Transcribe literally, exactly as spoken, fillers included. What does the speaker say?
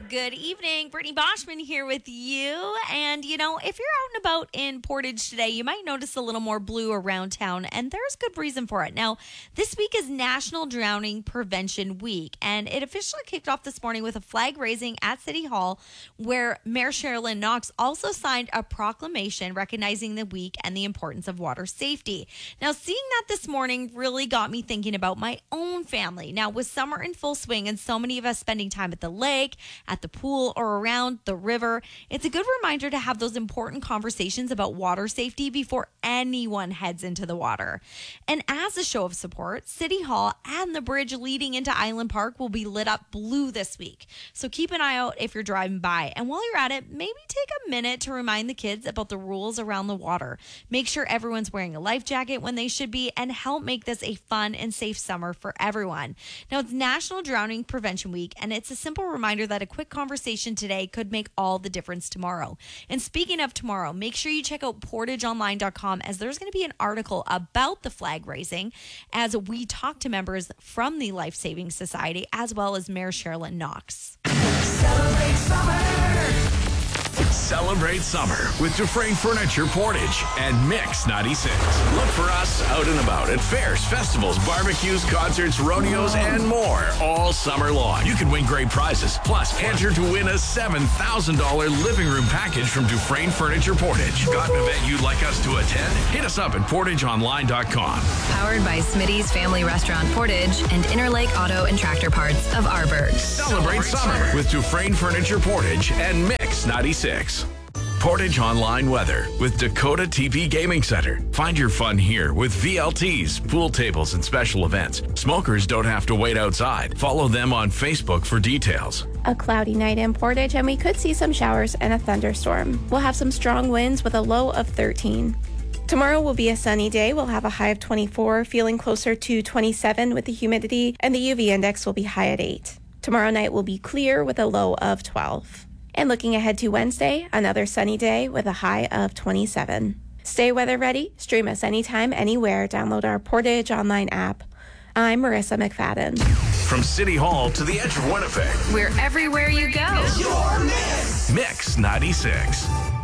Good evening. Brittany Boschman here with you. And, you know, if you're out and about in Portage today, you might notice a little more blue around town, and there's good reason for it. Now, this week is National Drowning Prevention Week, and it officially kicked off this morning with a flag raising at City Hall, where Mayor Sherilyn Knox also signed a proclamation recognizing the week and the importance of water safety. Now, seeing that this morning really got me thinking about my own family. Now, with summer in full swing and so many of us spending time at the lake, at the pool, or around the river, it's a good reminder to have those important conversations about water safety before anyone heads into the water. And as a show of support, City Hall and the bridge leading into Island Park will be lit up blue this week. So keep an eye out if you're driving by. And while you're at it, maybe take a minute to remind the kids about the rules around the water. Make sure everyone's wearing a life jacket when they should be, and help make this a fun and safe summer for everyone. Now, it's National Drowning Prevention Week, and it's a simple reminder that a quick conversation today could make all the difference tomorrow. And speaking of tomorrow, make sure you check out portage online dot com, as there's going to be an article about the flag raising as we talk to members from the Life Saving Society as well as Mayor Sherilyn Knox. Celebrate summer! Celebrate summer with Dufresne Furniture Portage and Mix ninety-six. Look for us out and about at fairs, festivals, barbecues, concerts, rodeos, and more all summer long. You can win great prizes. Plus, enter to win a seven thousand dollars living room package from Dufresne Furniture Portage. Got an event you'd like us to attend? Hit us up at portage online dot com. Powered by Smitty's Family Restaurant Portage and Interlake Auto and Tractor Parts of Arborg. Celebrate summer with Dufresne Furniture Portage and Mix ninety-six. Portage Online Weather with Dakota T P Gaming Center. Find your fun here with V L Ts, pool tables, and special events. Smokers don't have to wait outside. Follow them on Facebook for details. A cloudy night in Portage, and we could see some showers and a thunderstorm. We'll have some strong winds with a low of thirteen. Tomorrow will be a sunny day. We'll have a high of twenty-four, feeling closer to twenty-seven with the humidity, and the U V index will be high at eight. Tomorrow night will be clear with a low of twelve. And looking ahead to Wednesday, another sunny day with a high of twenty-seven. Stay weather ready. Stream us anytime, anywhere. Download our Portage Online app. I'm Marissa McFadden. From City Hall to the edge of Winnipeg. We're everywhere you go. Your Mix! Mix ninety-six.